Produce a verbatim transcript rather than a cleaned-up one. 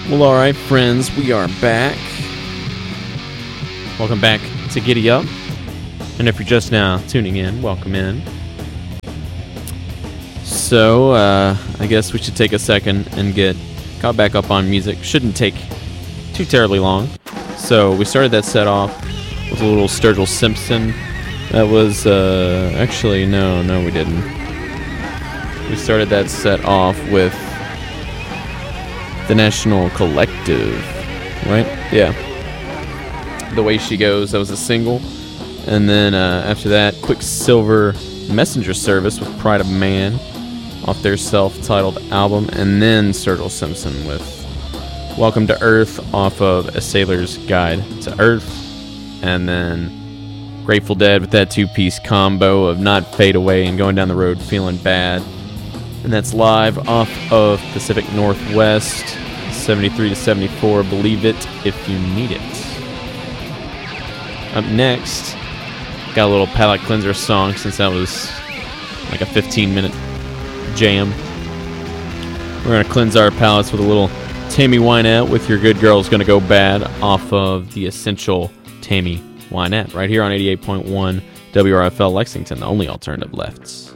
Well, alright, friends, we are back. Welcome back to Giddy Up. And if you're just now tuning in, welcome in. So, uh, I guess we should take a second and get caught back up on music. Shouldn't take too terribly long. So, we started that set off with a little Sturgill Simpson. That was, uh, actually, no, no, we didn't. We started that set off with The National Collective, right? Yeah. The Way She Goes, that was a single. And then uh, after that, Quicksilver Messenger Service with Pride of Man off their self-titled album. And then Sturgill Simpson with Welcome to Earth off of A Sailor's Guide to Earth. And then Grateful Dead with that two-piece combo of Not Fade Away and Going Down the Road Feeling Bad. And that's live off of Pacific Northwest, seventy-three to seventy-four, Believe It If You Need It. Up next, got a little palate cleanser song since that was like a fifteen minute jam. We're going to cleanse our palates with a little Tammy Wynette with Your Good Girl's Gonna Go Bad off of the Essential Tammy Wynette right here on eighty-eight point one W R F L Lexington, the only alternative lefts.